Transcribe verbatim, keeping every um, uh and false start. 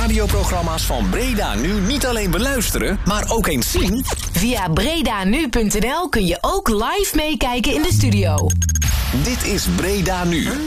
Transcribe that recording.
radioprogramma's van Breda Nu niet alleen beluisteren, maar ook eens zien? Via bredanu punt n l kun je ook live meekijken in de studio. Dit is Breda Nu.